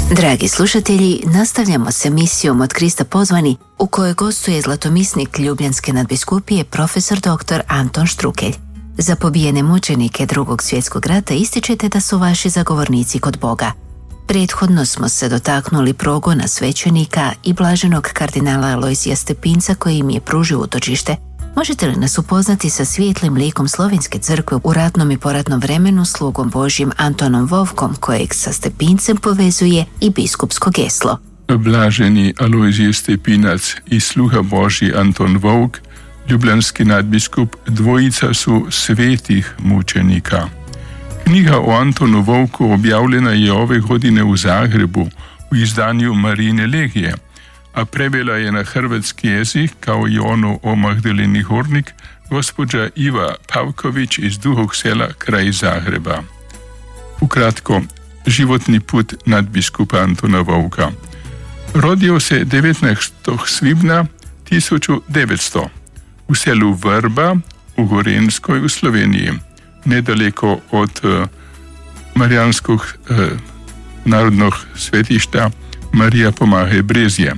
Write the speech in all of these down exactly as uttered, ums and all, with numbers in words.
Dragi slušatelji, nastavljamo s emisijom Od Krista pozvani, u kojoj gostuje zlatomisnik Ljubljanske nadbiskupije profesor doktor Anton Štrukelj. Za pobijene mučenike Drugog svjetskog rata ističete da su vaši zagovornici kod Boga. Prethodno smo se dotaknuli progona svećenika i blaženog kardinala Alojzija Stepinca koji im je pružio utočište. Možete li nas upoznati sa svijetlim likom Slovenske crkve u ratnom i poratnom vremenu, slugom Božjim Antonom Vovkom, kojeg sa Stepincem povezuje i biskupsko geslo? Blaženi Alojzij Stepinac i sluga Božji Anton Vovk, ljubljanski nadbiskup, dvojica su svetih mučenika. Knjiga o Antonu Vovku objavljena je ove godine u Zagrebu u izdanju Marijine legije, a prevela je na hrvatski jezik, kao i ono o Magdaleni Hornik, gospođa Iva Pavković iz Duhog Sela kraj Zagreba. Ukratko, životni put nadbiskupa Antona Vovka. Rodio se devetnaestog svibnja tisuću devetsto u selu Vrba u Gorenskoj u Sloveniji, nedaleko od uh, marijanskog uh, narodnog svetišta Marija Pomahe Brezje.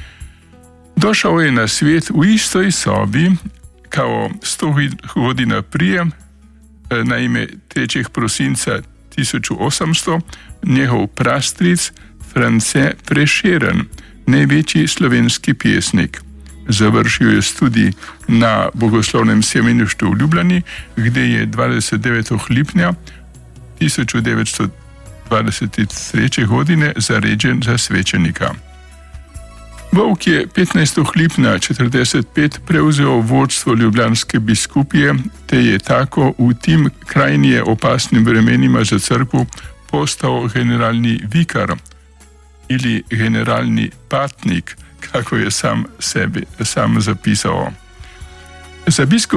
Došao je na svijet u istoj sobi kao sto godina prije, naime trećeg prosinca tisuću osamsto, njegov prastric France Prešeren, najveći slovenski pjesnik. Završio je studij na Bogoslovnem semeništu u Ljubljani, gdje je dvadeset devetog lipnja tisuću devetsto dvadeset treće. godine zaređen za svećenika. Vovk je petnaestog lipnja četrdeset pete. preuzeo vodstvo Ljubljanske biskupije, te je tako u tim krajnje opasnim vremenima za crkvu postao generalni vikar ili generalni patnik, kako je sam sebi sam zapisao. Za biskupa